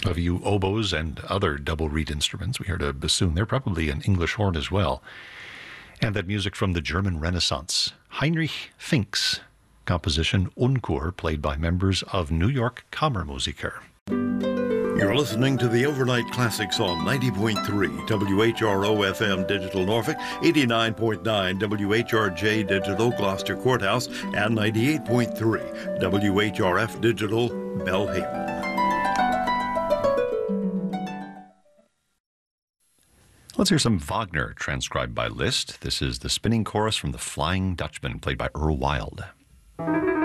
Of you oboes and other double reed instruments, we heard a bassoon there, probably an English horn as well. And that music from the German Renaissance. Heinrich Fink's composition Unkur, played by members of New York Kammermusiker. You're listening to the Overnight Classics on 90.3 WHRO FM Digital Norfolk, 89.9 WHRJ Digital Gloucester Courthouse, and 98.3 WHRF Digital Belhaven. Let's hear some Wagner transcribed by Liszt. This is the spinning chorus from The Flying Dutchman, played by Earl Wild.